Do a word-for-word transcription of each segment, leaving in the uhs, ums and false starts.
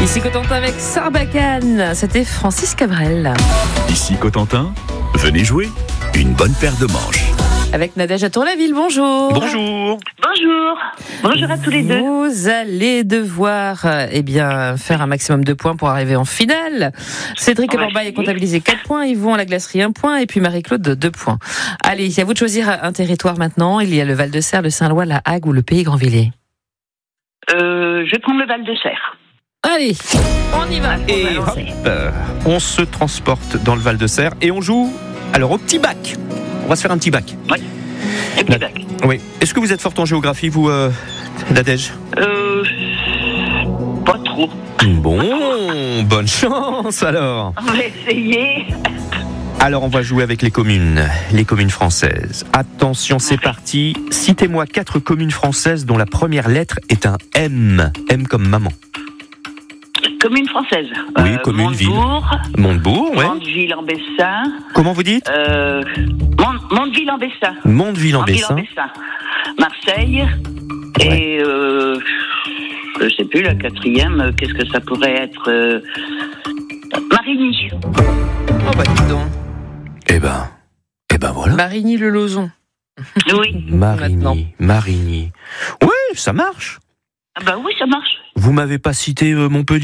Ici Cotentin avec Sarbacane, c'était Francis Cabrel. Ici Cotentin, venez jouer une bonne paire de manches. Avec Nadège à Tour-la-Ville, bonjour. Bonjour. Bonjour. Bonjour à tous les deux. Vous allez devoir eh bien, faire un maximum de points pour arriver en finale. Cédric Aborbaï est comptabilisé quatre points, Yvon à la glacerie un point et puis Marie-Claude deux points. Allez, à vous de choisir un territoire maintenant. Il y a le Val-de-Serre, le Saint-Lois, la Hague ou le Pays Grandvilliers. Euh, je vais prendre le Val-de-Serre. Allez, on y va. Et hop, euh, on se transporte dans le Val-de-Serre et on joue alors au petit bac. On va se faire un petit bac. Oui, un petit bac. Oui. Est-ce que vous êtes forte en géographie, vous, euh, Nadège ? Euh, pas trop. Bon, bonne chance alors. On va essayer. Alors on va jouer avec les communes, les communes françaises. Attention, c'est parti. Citez-moi quatre communes françaises dont la première lettre est un M. M comme maman. Commune française. Oui, euh, commune, ville. Montebourg, Montebourg, ouais. Mondeville-en-Bessin. Comment vous dites ? Euh, Mont- Mondeville-en-Bessin. Mondeville-en-Bessin. Mondeville-en-Bessin. Marseille. Ouais. Et euh, je sais plus, la quatrième, qu'est-ce que ça pourrait être euh, Marigny. Oh bah dis donc. Eh ben, eh ben voilà. Marigny-le-Lauzon. Oui. Maintenant. Marigny, Marigny. Oui, ça marche. Ah bah oui, ça marche. Vous m'avez pas cité euh, Montpellier ?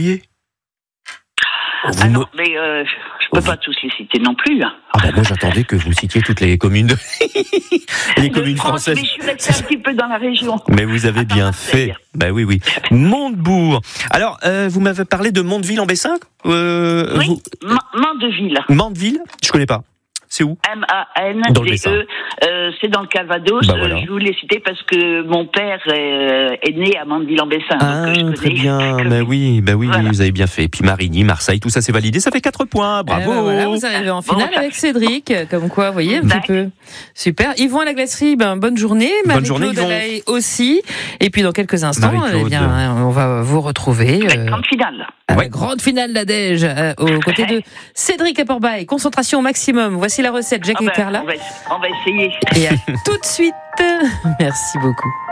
Vous Ah me- non, mais euh, je peux pas tous les citer non plus. Hein. Ah bah moi j'attendais que vous citiez toutes les communes, de... les De communes France, françaises. Mais je suis restée un petit peu dans la région. Mais vous avez À part bien Marseille. fait. Bah oui, oui. Montebourg. Alors, euh, vous m'avez parlé de Mondeville-en-Bessin euh, Oui, vous... M- Mandeville. Mandeville, je connais pas. C'est où ? M A N Dans le D Bessin. E. Euh, c'est dans le Calvados. Bah voilà. Euh, je vous l'ai cité parce que mon père est, est né à Mandeville-en-Bessin. Ah, donc, euh, je très connais. bien. Bah oui, bah oui, Voilà. vous avez bien fait. Et puis Marigny, Marseille, tout ça c'est validé. Ça fait quatre points. Bravo. Eh ben voilà, vous arrivez en finale Bon, avec Cédric, comme quoi, vous voyez, un petit Bac. peu. Super. Yvon à la glacerie, ben, bonne journée. Bonne journée, Marie-Claude Yvon. Alaï aussi. Et puis, dans quelques instants, Marie-Claude. eh bien, on va vous retrouver. Avec euh, grande finale. à la Ouais. grande finale d'Adège, euh, aux côtés de Cédric Aborbaï. Concentration au maximum. Voici la recette, Jacques Ah ben, et Carla. on, va, on va essayer. Et à tout de suite. Merci beaucoup.